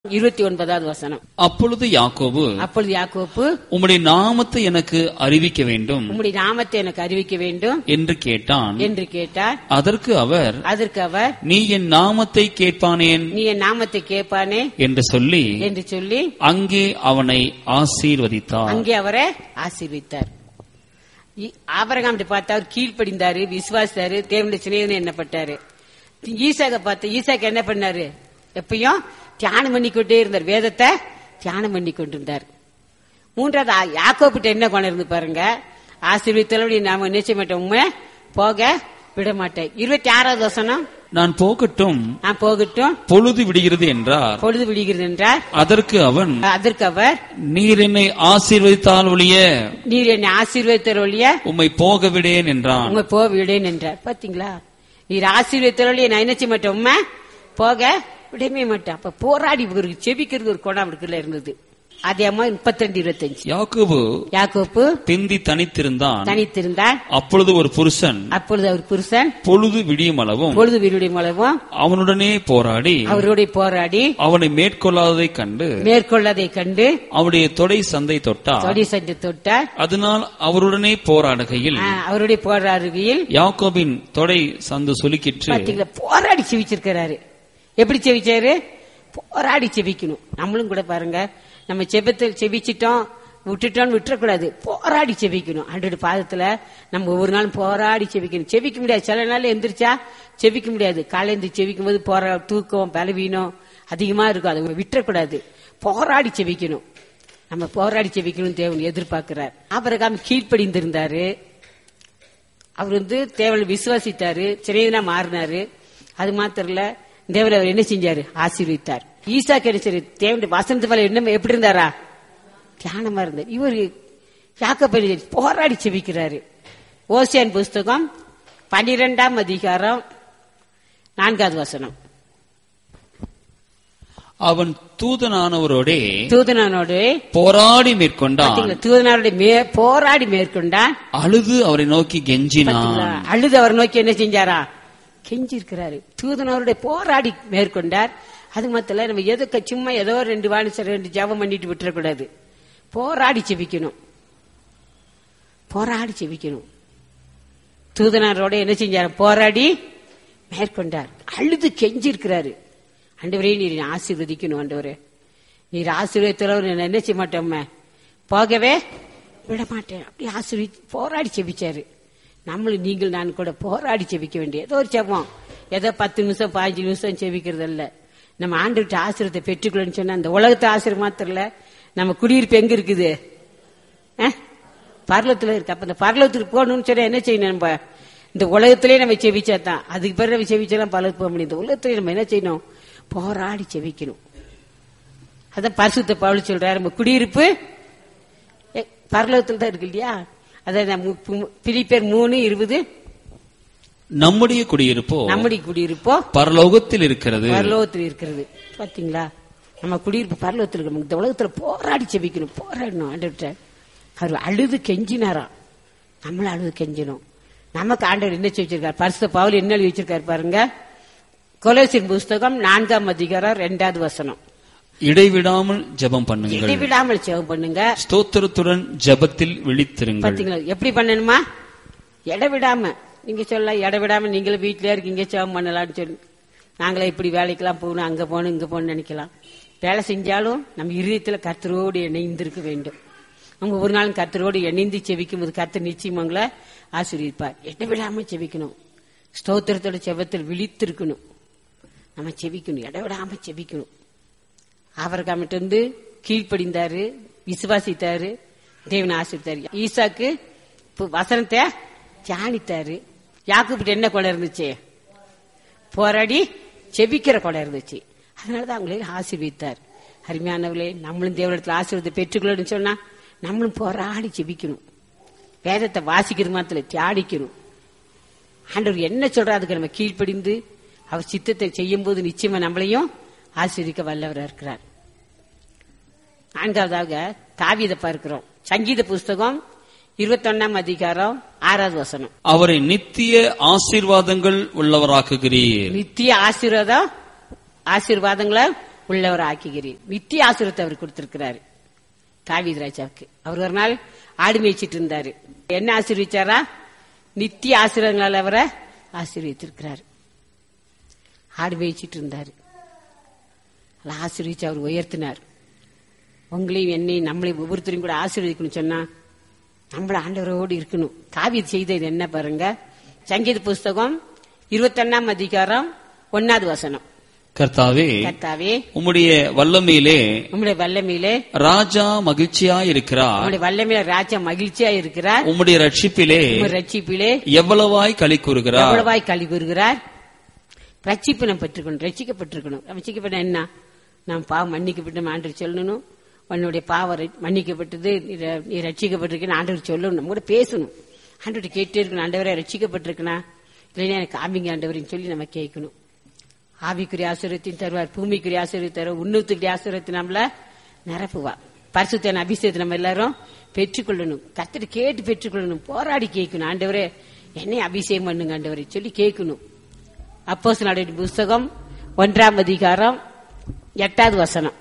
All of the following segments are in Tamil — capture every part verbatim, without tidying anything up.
இருபத்தி ஒன்பதாவது வசனம். அப்பொழுது யாக்கோபு அப்பொழுது யாக்கோபு உம்முடைய நாமத்தை எனக்கு அறிவிக்க வேண்டும் உம்முடைய நாமத்தை எனக்கு அறிவிக்க வேண்டும் என்று கேட்டான் என்று கேட்டார். அதற்கு அவர் அதற்கு அவர், நீ என் நாமத்தை கேட்பானேன் நீ என் நாமத்தை கேட்பானே என்று சொல்லி என்று சொல்லி அங்கே அவனை ஆசீர்வதித்தார். அங்கே அவரை ஆசீர்வித்தார். ஆபிரகாம் பார்த்து அவர் கீழ்ப்படிந்தாரு, விசுவாசித்தாரு, தேவனுடைய சிநேகிதன் எண்ணப்பட்டாரு. ஈசாக்க பார்த்து ஈசாக்கு என்ன பண்ணாரு? எப்பயும் தியானம் பண்ணிக்கொண்டே இருந்தார், வேதத்தை தியானம் பண்ணி கொண்டிருந்தார். மூன்றாவது யாக்கோபிட்ட என்ன கொண்டிருந்து பாருங்க, ஆசீர்வித்தலோடு நாம நிச்சய மாட்டோம், உண்மை போக விட மாட்டேன். இருபத்தி ஆறாவது வசனம், நான் போகட்டும் நான் போகட்டும் பொழுது விடுகிறது என்றார். பொழுது விடுகிறது என்றார். அதற்கு அவன், அதற்கு அவர், நீர் என்னை ஆசீர்வதித்தால் ஒழிய நீர் என்னை ஆசீர்வதித்தால் ஒழிய உம்மை போக விடேன் என்றான். உண்மை போக விடேன் என்றார். பாத்தீங்களா, நீர் ஆசீர்வதித்தால் ஒழிய நான் நினைச்ச மாட்டேன், உண்மை போக விடவே மாட்டேன். அப்ப போராடி செபிக்கிறது ஒரு கோணம் அவருக்குள்ள இருந்தது. அதே மாதிரி முப்பத்தி ரெண்டு இருபத்தி அஞ்சு யாக்கோபு யாக்கோபு பிந்தி தனித்திருந்தான். தனித்திருந்தான். அப்பொழுது ஒரு புருஷன் அப்பொழுது அவர் புருஷன் பொழுது விடியும் அளவும் பொழுது விருடைய அளவும் அவனுடனே போராடி அவருடைய போராடி அவனை மேற்கொள்ளாததை கண்டு மேற்கொள்ளதை கண்டு அவனுடைய தொடை சந்தை தொட்டார். தொடி சண்டை தொட்டார். அதனால் அவருடனே போராடுகையில் அவருடைய போராடுகையில் யாக்கோபின் தொடை சந்து சுலுக்கிற்று. பாத்தீங்களா, போராடி செவிச்சிருக்கிறாரு. எப்படி செவிச்சாரு? போராடி செவிக்கணும். நம்மளும் கூட பாருங்க, நம்ம செபத்தில் செவிச்சிட்டோம் விட்டுட்டோம்னு விட்டுறக்கூடாது, போராடி செவிக்கணும். ஆண்டோட பாதத்துல நம்ம ஒவ்வொரு நாளும் போராடி செவிக்கணும். செவிக்க முடியாது, சில நாள் எந்திரிச்சா செவிக்க முடியாது. காலை எந்திரி செவிக்கும் போது போரா தூக்கம் பலவீனம் அதிகமா இருக்கும், அதை விட்டுறக்கூடாது, போராடி செவிக்கணும். நம்ம போராடி செவிக்கணும் தேவன் எதிர்பார்க்கிறார். ஆபிரகாம் கீழ்ப்படிந்திருந்தாரு, அவர் வந்து தேவனை விசுவாசித்தாரு, சிறையனா மாறினாரு. அது மாத்திரம் இல்ல, தேவன் அவர் என்ன செஞ்சாரு? ஆசீர்வித்தார். ஈசா கிடைச்சாரு. தேவனுடைய வசனத்து மேல என்ன எப்படி இருந்தாரா? தியானமா இருந்தார். இவரு யாக்கோபு போராடி செபிக்கிறாரு. ஓசியான் புஸ்தகம் பனிரெண்டாம் அதிகாரம் நான்காவது வசனம். அவன் தூதனானவரோடே தூதனானோடு போராடி மேற்கொண்டான். தூதனாரோட போராடி மேற்கொண்டான். அழுது அவரை நோக்கி கெஞ்சினான். அழுது அவரை நோக்கி என்ன செஞ்சாரா? கெஞ்சி இருக்கிறாரு. தூதனவருடைய போராடி மேற்கொண்டார். அது மாத்திர நம்ம எதுக்கு சும்மா ஏதோ ரெண்டு வாணிசர் ரெண்டு ஜபம் பண்ணிட்டு விட்டுறக்கூடாது, போராடி செபிக்கணும். போராடி செபிக்கணும். தூதனாரோட என்ன செஞ்சார்? போராடி மேற்கொண்டார். அழுது கெஞ்சி இருக்கிறாரு. ஆண்டவரே, நீர் ஆசீர்வதிக்கணும். ஆண்டவரே, நீர் ஆசீர்வதித்தவர் என்ன செய்ய மாட்டோம், போகவே விட மாட்டேன். அப்படி ஆசீர்வதி போராடி செபிச்சாரு. நம்மளும் நீங்கள் நான் கூட போராடி செபிக்க வேண்டிய ஏதோ ஒரு செபம், ஏதோ பத்து நிமிஷம் பதினஞ்சு நிமிஷம் செபிக்கிறது இல்ல. நம்ம ஆண்டுகிட்ட ஆசீர்வாதத்தை பெற்றுக்கணும்னு சொன்னா, அந்த உலகத்தை ஆசீர்வாதம் மாத்திரம் இல்ல, நம்ம குடியிருப்பு எங்க இருக்குது? பரலோகத்துல இருக்கு. அப்ப இந்த பரலோகத்துக்கு போகணும்னு சொன்னா என்ன செய்யணும்? நம்ம இந்த உலகத்திலேயே நம்ம செபிச்சாதான், அதுக்கு பிறகு நம்ம செபிச்சாலும் பரலோகத்துக்கு போக முடியும். இந்த உலகத்திலேயே நம்ம என்ன செய்யணும்? போராடி செபிக்கணும். அதான் பரிசுத்த பவுல் சொல்றாரு, நம்ம குடியிருப்பு பரலோகத்துல தான் இருக்கு இல்லையா? அதான் பிலிப்பியர் மூணு இருபது, நம்முடைய குடியிருப்போ நம்முடைய குடியிருப்போ பரலோகத்தில் இருக்கிறது. பரலோகத்தில் இருக்கிறது. பாத்தீங்களா, நம்ம குடியிருப்பு பரலோகத்தில் இருக்கு. இந்த உலகத்துல போராடி செபிக்கணும், போராடணும். ஆண்டவர்கிட்ட அவர் அழுது கெஞ்சினாரா, நம்மளும் அழுது கெஞ்சணும். நமக்கு ஆண்டவர் என்ன வச்சிருக்காரு? பரிசுத்த பவுல் என்ன எழுதி வச்சிருக்காரு பாருங்க. கொலோசியர் புஸ்தகம் நான்காம் அதிகாரம் இரண்டாவது வசனம். இடைவிடாமல் ஜெபம் பண்ணுங்கள். இடைவிடாமல் ஜெபம் பண்ணுங்க. ஸ்தோத்திரத்துடன் ஜெபத்தில் விழித்திருங்கள். பாத்தீங்களா எப்படி பண்ணணுமா? இடைவிடாம. நீங்க சொல்ல இடைவிடாம நீங்களும் வீட்டிலே இருக்கீங்க, ஜெபம் பண்ணலாம்னு சொல்லி நாங்களே இப்படி வேலைக்கெல்லாம் போகணும், அங்க போகணும் இங்க போகணும்னு நினைக்கலாம். வேலை செஞ்சாலும் நம்ம இருதயத்துல கர்த்தரோடு இணைந்திருக்க வேண்டும். அவங்க ஒரு நாளும் கர்த்தரோடு இணைந்து செவிக்கும் போது கர்த்தர் நிச்சயம் உங்களை ஆசீர்வதிப்பார். இடைவிடாம செவிக்கணும். ஸ்தோத்திரத்தோட ஜெபத்தில் விழித்திருக்கணும். நம்ம செவிக்கணும், இடைவிடாம செவிக்கணும். ஆபிரகாமிட்ட இருந்து கீழ்ப்படிந்தாரு, விசுவாசித்தாரு, தேவனை ஆசீர்வதித்தாரு. ஈசாக்கு வசனத்தை தியானித்தாரு. யாக்கோபுட்ட என்ன கொலை இருந்துச்சு? போராடி செபிக்கிற கொலை இருந்துச்சு. அதனாலதான் அவங்களே ஆசீர்வதித்தார். அருமையானவர்களே, நம்மளும் தேவனிடத்துல ஆசீர்வாதத்தை பெற்றுக்கொள்ளணும்னு சொன்னா நம்மளும் போராடி செபிக்கணும். வேதத்தை வாசிக்கிறது மாத்திர தியானிக்கணும். ஆண்டவர் என்ன சொல்றா அதுக்கு நம்ம கீழ்ப்படிந்து அவர் சித்தத்தை செய்யும் போது நிச்சயமா நம்மளையும் ஆசீர்வதிக்க வல்லவராக இருக்கிறார். நான்காவதாக தாவீதை பார்க்கிறோம். சங்கீத புஸ்தகம் இருபத்தி ஒன்னாம் அதிகாரம் ஆறாவது வசனம். அவரை நித்திய ஆசீர்வாதங்கள் உள்ளவராக்குகிறீர். நித்திய ஆசீர்வாதம் ஆசீர்வாதங்களை உள்ளவர் ஆக்குகிறீர். நித்திய ஆசீர்வாதத்தை அவர் கொடுத்திருக்கிறாரு தாவீது ராஜாவுக்கு. அவர் ஒரு நாள் ஆடு மேய்ச்சிட்டு இருந்தாரு. என்ன ஆசீர்வதிச்சாரா? நித்திய ஆசீர்வாதங்களால் அவரை ஆசீர்வதித்திருக்கிறாரு. ஆடு மேய்ச்சிட்டு இருந்தாரு. ஆசீர்வதிச்சு அவர் உயர்த்தினார். உங்களையும் என்னையும் நம்மளையும் ஒவ்வொருத்தரையும் கூட ஆசீர்வதிக்கணும் சொன்னா நம்மள ஆண்டவரோடு இருக்கணும். தாவீது செய்தது என்ன பாருங்க. சங்கீத புஸ்தகம் இருபத்தி ஒன்னாம் அதிகாரம் ஒன்னாவது வசனம். கர்த்தாவே, கர்த்தாவே, உம்முடைய வல்லமையிலே உம்முடைய வல்லமையிலே ராஜா மகிழ்ச்சியா இருக்கிறார். உம்முடைய வல்லமையில ராஜா மகிழ்ச்சியா இருக்கிறார். உம்முடைய ரட்சிப்பிலே உம்முடைய ரட்சிப்பிலே எவ்வளவாய் களி கூறுகிறார். எவ்வளவாய் களி கூறுகிறார். ரட்சிப்பு நம்ம பெற்றுக்கணும், ரட்சிக்கப்பட்டிருக்கணும். ரட்சிக்கப்பட்ட என்ன? நாம் பாவம் மன்னிக்கப்பட்ட ஆண்டவர் சொல்லணும். உன்னுடைய பாவம் மன்னிக்கப்பட்டது, நீ ரட்சிக்கப்பட்டிருக்கேன்னு ஆண்டவர் சொல்லணும். நம்ம கூட பேசணும். ஆண்டவர் கேட்டே இருக்கணும். ஆண்டவரை ரட்சிக்கப்பட்டிருக்கனா இல்லைன்னா எனக்கு ஆமிங்க ஆண்டவரின்னு சொல்லி நம்ம கேட்கணும். ஆவிக்குரிய ஆசீர்வாதத்தையும் தருவார், பூமிக்குரிய ஆசீர்வாதத்தை தருவார், உன்னதத்துக்குரிய ஆசீர்வாதத்தை நம்மள நிரப்புவார். பரிசுத்தமான அபிஷேகத்தை நம்ம எல்லாரும் பெற்றுக்கொள்ளணும். கர்த்தரை கேட்டு பெற்றுக்கொள்ளணும். போராடி கேட்கணும். ஆண்டவரே என்னை அபிஷேகம் பண்ணுங்க ஆண்டவரை சொல்லி கேட்கணும். அப்போஸ்தலர்களுடைய புஸ்தகம் ஒன்றாம் அதிகாரம் எட்டாவது வசனம்.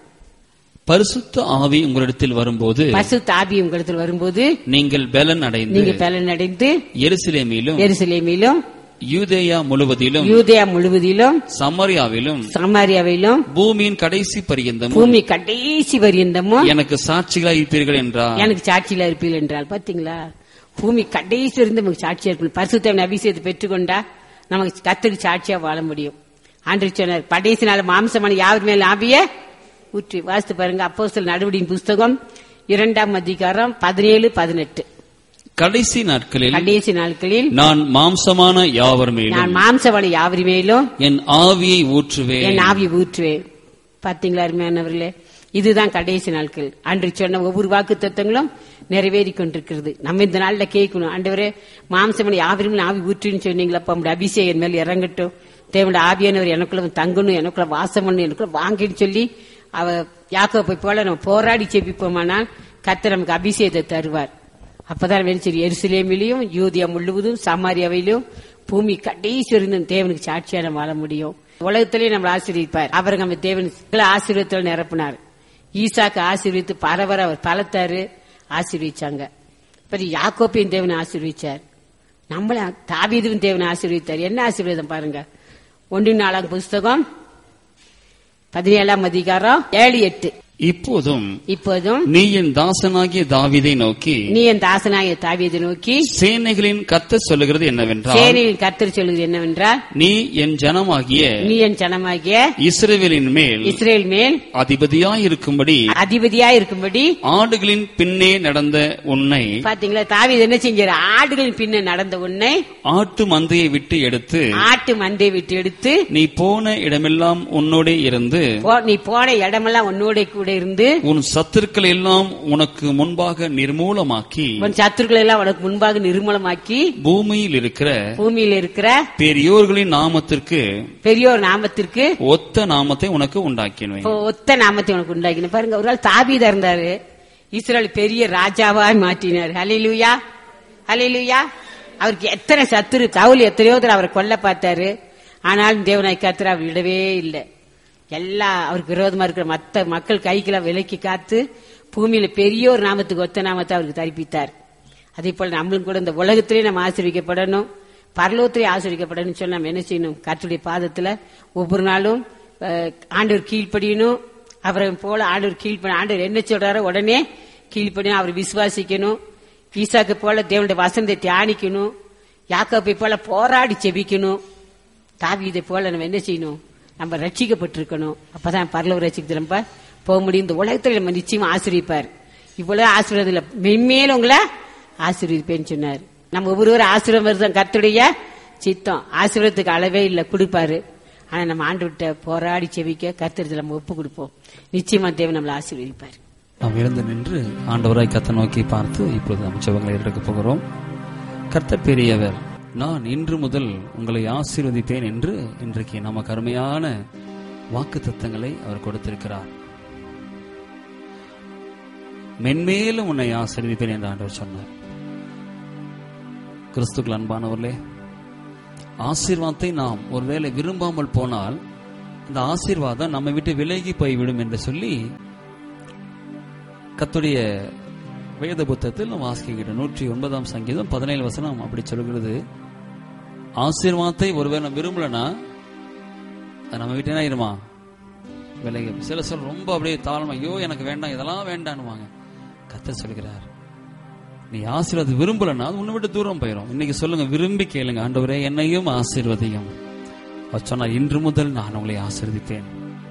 பரிசுத்த ஆவி உங்களிடத்தில் வரும்போது பரிசுத்த ஆவி உங்களிடத்தில் வரும்போது நீங்கள் பலன் அடைந்து நீங்கள் பலன் அடைந்து எருசலேமிலும் எருசலேமிலும் யூதேயா முழுவதிலும் யூதேயா முழுவதிலும் சமாரியாவிலும் சமாரியாவிலும் பூமியின் கடைசி பரியந்தமும் பூமி கடைசி பரியந்தமும் எனக்கு சாட்சிகளா இருப்பீர்கள் என்றார். எனக்கு சாட்சிகளா இருப்பீர்கள் என்றால் பாத்தீங்களா, பூமி கடைசி இருந்து நமக்கு சாட்சியா இருக்கணும். பரிசுத்த அபிஷேகத்தை பெற்றுக்கொண்டா நமக்கு கர்த்தருக்கு சாட்சியா வாழ முடியும். ஆண்டவர் சொன்னார், கடைசி நாள் மாம்சமான யாவர் மேல் ஆவிய ஊற்றி. வாசித்து பாருங்க அப்போஸ்தலர் நடவடிக்கையின் புஸ்தகம் இரண்டாம் அதிகாரம் பதினேழு பதினெட்டு. கடைசி நாட்களில் கடைசி நாட்களில் நான் மாம்சமான யாவர் மேலும் நான் மாம்சமான யாவர் மேலும் என் ஆவியை ஊற்றுவேன் என் ஆவியை ஊற்றுவேன். பாத்தீங்களா அருமையானவர்களே, இதுதான் கடைசி நாட்கள். அன்று சொன்ன ஒவ்வொரு வாக்கு தத்தங்களும் நிறைவேறி கொண்டிருக்கிறது. நம்ம இந்த நாள்ல கேட்கணும், ஆண்டவரே மாம்சமான யாவரும் ஆவி ஊற்றுன்னு சொன்னீங்களா, அப்ப நம்முடைய அபிஷேகம் மேல் இறங்கட்டும், தேவனுடைய ஆவியானவர் எனக்குள்ள தங்கணும், எனக்குள்ள வாசம் பண்ணணும், எனக்குள்ள வாங்கின்னு சொல்லி அவ யாக்கோபை போல நம்ம போராடி செபிப்போமானால் கர்த்தர் நமக்கு அபிஷேகத்தை தருவார். அப்பதான் வெளிச்சரி எருசலேமிலையும் யூதியா முழுவதும் சமாரியாவிலும் பூமி கடைசி இருந்தும் தேவனுக்கு சாட்சியா நம்ம வாழ முடியும். உலகத்திலேயே நம்ம ஆசீர்வதிப்பார். அவர் நம்ம தேவன் ஆசீர்வாதத்தில் நிரப்பினார். ஈசாக்கு ஆசீர்வித்து பரவர அவர் பலத்தாரு ஆசீர்விச்சாங்க. யாக்கோப்பையும் தேவனை ஆசீர்விச்சார். நம்மள தாவீதுவும் தேவனை ஆசீர்வித்தார். என்ன ஆசீர்வாதம் பாருங்க. ஒன்று நாலாம் புஸ்தகம் பதினேழாம் அதிகாரம் ஏழு எட்டு. இப்போதும் இப்போதும் நீ என் தாசனாகிய தாவீதை நோக்கி நீ என் தாசனாகிய தாவீதை நோக்கி சேனைகளின் கர்த்தர் சொல்லுகிறது என்னவென்றால் சேனைகளின் கர்த்தர் சொல்லுகிறது என்னவென்றால் நீ என் ஜனமாகிய நீ என் ஜனமாகிய இஸ்ரவேலின் மேல் இஸ்ரேல் மேல் அதிபதியாய் இருக்கும்படி அதிபதியாய் இருக்கும்படி ஆடுகளின் பின்னே நடந்த உன்னை. பாத்தீங்களா, தாவீது என்ன செஞ்சாரு? ஆடுகளின் பின்னே நடந்த உன்னை ஆட்டு மந்தையை விட்டு எடுத்து ஆட்டு மந்தையை விட்டு எடுத்து நீ போன இடமெல்லாம் உன்னோட இருந்து நீ போன இடமெல்லாம் உன்னோட கூட இருந்து உன் சத்துருக்கள் எல்லாம் உனக்கு முன்பாக நிர்மூலமாக்கி உன் சத்துருக்கள் எல்லாம் உனக்கு முன்பாக நிர்மூலமாக்கி பூமியில் இருக்கிற பூமியில் இருக்கிற பெரியோர்களின் நாமத்திற்கு பெரியோர் நாமத்திற்கு ஒத்த நாமத்தை உனக்கு உண்டாக்கினேன். ஒத்த நாமத்தை உனக்கு உண்டாக்கின. பாருங்க, ஒரு நாள் தாவீதா இருந்தாரு, இஸ்ரவேல் பெரிய ராஜாவாய் மாற்றினார். ஹல்லேலூயா, ஹல்லேலூயா. அவருக்கு எத்தனை சத்துரு, சவுல் எத்தனையோ தடவை அவரை கொல்ல பார்த்தாரு. ஆனாலும் தேவனாய் கர்த்தர் அவர் விடவே இல்லை. எல்லா அவருக்கு விரோதமா இருக்கிற மத்த மக்கள் கைக்கெல்லாம் விலக்கி காத்து பூமியில பெரிய ஒரு நாமத்துக்கு ஒத்த நாமத்தை அவருக்கு தரிப்பித்தார். அதே போல நம்மளும் கூட இந்த உலகத்திலேயே நம்ம ஆசீர்விக்கப்படணும், பரலோகத்திலே ஆசீர்விக்கப்படணும் சொல்லி நம்ம என்ன செய்யணும்? கர்த்தருடைய பாதத்துல ஒவ்வொரு நாளும் ஆண்டவர் கீழ்ப்படியணும். அவரை போல ஆண்டவர் கீழ்ப்படி ஆண்டவர் என்ன சொல்றாரோ உடனே கீழ்ப்படியணும். அவர் விசுவாசிக்கணும். ஈசாக்கு போல தேவனுடைய வசனத்தை தியானிக்கணும். யாக்கோபை போல போராடி செபிக்கணும். தாவீதை போல நம்ம என்ன செய்யணும்? நம்ம ரட்சிக்கப்பட்டிருக்கணும். அப்பதான் பரலோக ரட்சிக்கு நம்ம போக முடியும். இந்த உலகத்துல நம்ம நிச்சயமா ஆசீர்விப்பார். இவ்வளவு ஆசீர்வாதம் இல்ல, மென்மேலும் உங்களை ஆசீர்வதிப்பேன்னு சொன்னார். நம்ம ஒவ்வொருவரும் ஆசீர்வாதம் கர்த்தருடைய சித்தம். ஆசீர்வாதத்துக்கு அளவே இல்லை, கொடுப்பாரு. ஆனா நம்ம ஆண்டு விட்ட போராடி செவிக்க கர்த்தருக்கு நம்ம ஒப்பு கொடுப்போம். நிச்சயமா தேவன் நம்மளை ஆசீர்வதிப்பார். நாம் எழுந்து நின்று ஆண்டவராய் கர்த்தரை நோக்கி பார்த்து இப்பொழுது நம்ம ஜெபங்களை எடுக்க போகிறோம். கர்த்தர் பெரியவர், நான் இன்று முதல் உங்களை ஆசீர்வதிப்பேன் என்று இன்றைக்கு நமக்கு அருமையான வாக்கு தத்தங்களை அவர் கொடுத்திருக்கிறார். மென்மேலும் உன்னை ஆசீர்வதிப்பேன் என்று ஆண்டவர் சொன்னார். கிறிஸ்துக்கள் அன்பானவர்களே, ஆசீர்வாதத்தை நாம் ஒருவேளை விரும்பாமல் போனால் இந்த ஆசீர்வாதம் நம்ம விட்டு விலகி போய்விடும் என்று சொல்லி கர்த்தருடைய வேத புத்தகத்தில் நம்ம வாசிக்கிறோம். நூற்றி ஒன்பதாம் சங்கீதம் பதினேழு வசனம் அப்படி சொல்கிறது. ஆசீர்வாதத்தை ஒருவேளை நம்ம விரும்பலன்னா நம்ம விட்டு என்ன ஆயிருமா, விலகி. சில சொல் ரொம்ப அப்படியே தாழ்மை, ஐயோ எனக்கு வேண்டாம், இதெல்லாம் வேண்டான்னுவாங்க. கர்த்தர் சொல்கிறார், நீ ஆசீர்வாதம் விரும்பலன்னா அது உன்னை விட்டு தூரம் போயிடும். இன்னைக்கு சொல்லுங்க, விரும்பி கேளுங்க, ஆண்டவரே என்னையும் ஆசீர்வதியும். அவர் சொன்னார், இன்று முதல் நான் உங்களை ஆசீர்வதிப்பேன்.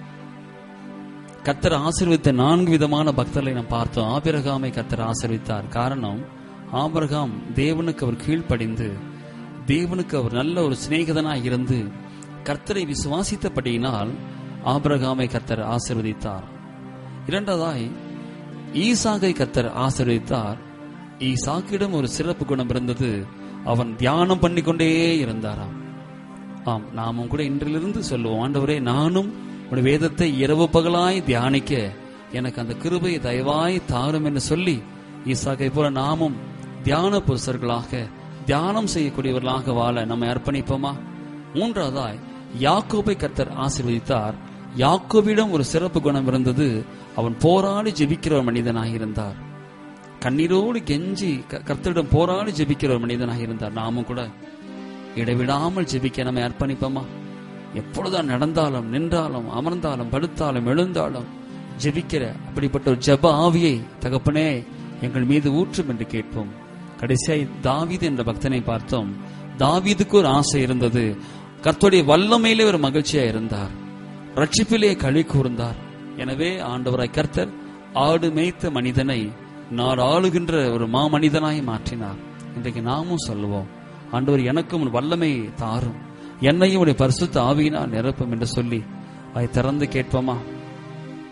கர்த்தர் ஆசீர்வதித்த நான்கு விதமான பக்தர்களை நாம் பார்த்தோம். ஆபிரகாமை கர்த்தர் ஆசீர்வதித்தார். காரணம், ஆபிரகாம் தேவனுக்கு அவர் கீழ்ப்படிந்து, தேவனுக்கு அவர் நல்ல ஒரு சிநேகிதனாய் இருந்து கர்த்தரை விசுவாசித்தபடியினால் ஆபிரகாமை கர்த்தர் ஆசீர்வதித்தார். இரண்டாவதாய் ஈசாக்கை கர்த்தர் ஆசீர்வதித்தார். ஈசாக்கிடம் ஒரு சிறப்பு குணம் இருந்தது, அவன் தியானம் பண்ணிக்கொண்டே இருந்தாராம். ஆம், நாமும் கூட இன்றிலிருந்து சொல்லுவோம், ஆண்டவரே நானும் உடைய வேதத்தை இரவு பகலாய் தியானிக்க எனக்கு அந்த கிருபையை தயவாய் தாரும் என்று சொல்லி ஈசாக்கை போல நாமும் தியான புருஷர்களாக, தியானம் செய்யக்கூடியவர்களாக வாழ நம்மை அர்ப்பணிப்போமா? மூன்றாவதாய் யாக்கோபை கர்த்தர் ஆசீர்வதித்தார். யாக்கோபிடம் ஒரு சிறப்பு குணம் இருந்தது, அவன் போராடி ஜெபிக்கிற ஒரு மனிதனாக இருந்தார். கண்ணீரோடு கெஞ்சி கர்த்தரிடம் போராடி ஜெபிக்கிற ஒரு மனிதனாக இருந்தார். நாமும் கூட இடைவிடாமல் ஜெபிக்க நம்மை அர்ப்பணிப்போமா? எப்பொழுதுதான் நடந்தாலும், நின்றாலும், அமர்ந்தாலும், படுத்தாலும், எழுந்தாலும் ஜெபிக்கிற அப்படிப்பட்ட ஒரு ஜெப ஆவியை தகப்பனே எங்கள் மீது ஊற்றும் என்று கேட்போம். கடைசியாய் தாவீது என்ற பக்தனை பார்த்தோம். தாவீதுக்கு ஒரு ஆசை இருந்தது, கர்த்தருடைய வல்லமையிலே ஒரு மகிழ்ச்சியா இருந்தார், ரட்சிப்பிலே களி கூர்ந்தார். எனவே ஆண்டவராய் கர்த்தர் ஆடு மேய்த்த மனிதனை நான் ஆளுகின்ற ஒரு மா மனிதனாய் மாற்றினார். இன்றைக்கு நாமும் சொல்லுவோம், ஆண்டவர் எனக்கும் ஒரு வல்லமை தாரும், என்னையும் உடைய பரிசுத்த ஆவியினால் நிரப்பும் என்று சொல்லி அதை திறந்து கேட்போமா?